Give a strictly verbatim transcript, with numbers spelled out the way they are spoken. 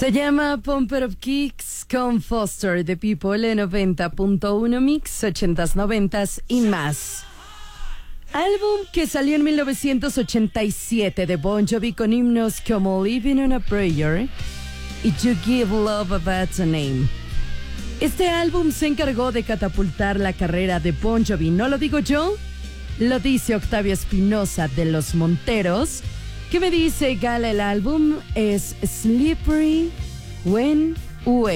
Se llama Pump It Up Kicks con Foster The People en noventa punto uno Mix, ochentas, noventas y más. Álbum que salió en mil novecientos ochenta y siete de Bon Jovi con himnos como Living on a Prayer y You Give Love a Bad Name. Este álbum se encargó de catapultar la carrera de Bon Jovi. ¿No lo digo yo? Lo dice Octavio Espinosa de Los Monteros, que me dice, Gala, el álbum es Slippery When We